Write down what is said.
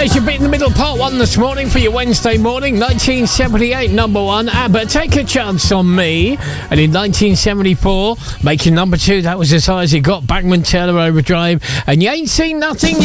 There's your bit in the middle, part one this morning for your Wednesday morning. 1978, number one, ABBA, Take a Chance on Me. And in 1974, making number two, that was as high as it got, Bachman Turner Overdrive. And You Ain't Seen Nothing